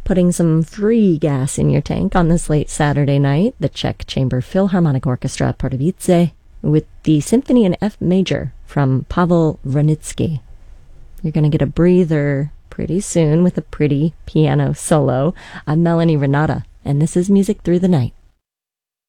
Putting some free gas in your tank on this late Saturday night, the Czech Chamber Philharmonic Orchestra Pardubice with the Symphony in F Major from Pavel Vranitzky. You're going to get a breather pretty soon with a pretty piano solo. I'm Melanie Renata, and this is Music Through the Night.